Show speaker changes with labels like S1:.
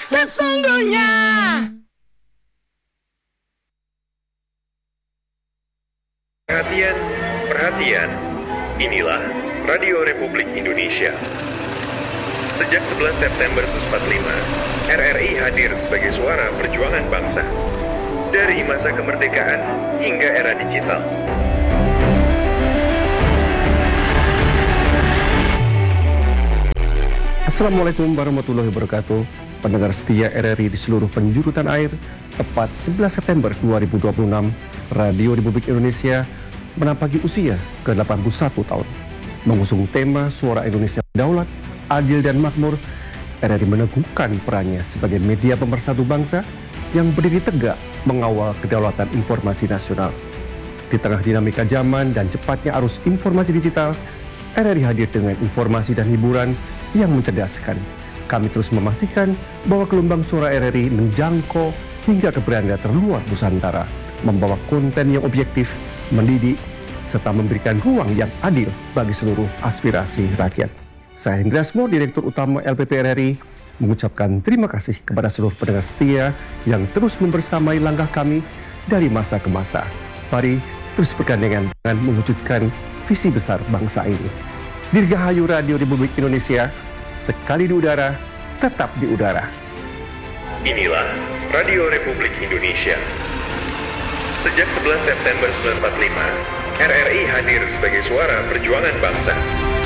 S1: sesungguhnya.
S2: Perhatian, perhatian. Inilah Radio Republik Indonesia. Sejak 11 September 1945, RRI hadir sebagai suara perjuangan bangsa. Dari masa kemerdekaan hingga era digital.
S3: Assalamualaikum warahmatullahi wabarakatuh. Pendengar setia RRI di seluruh penjuru tanah air, tepat 11 September 2026, Radio Republik Indonesia menampaki usia ke-81 tahun. Mengusung tema Suara Indonesia Daulat, Adil dan Makmur, RRI meneguhkan perannya sebagai media pemersatu bangsa yang berdiri tegak mengawal kedaulatan informasi nasional. Di tengah dinamika zaman dan cepatnya arus informasi digital, RRI hadir dengan informasi dan hiburan yang mencerdaskan. Kami terus memastikan bahwa gelombang suara RRI menjangkau hingga ke beranda terluar Nusantara, membawa konten yang objektif, mendidik, serta memberikan ruang yang adil bagi seluruh aspirasi rakyat. Saya Hendra Asmo, Direktur Utama LPP RRI, mengucapkan terima kasih kepada seluruh pendengar setia yang terus membersamai langkah kami dari masa ke masa. Mari terus bergandengan dengan mewujudkan visi besar bangsa ini. Dirgahayu Radio Republik Indonesia, sekali di udara, tetap di udara.
S2: Inilah Radio Republik Indonesia. Sejak 11 September 1945, RRI hadir sebagai suara perjuangan bangsa.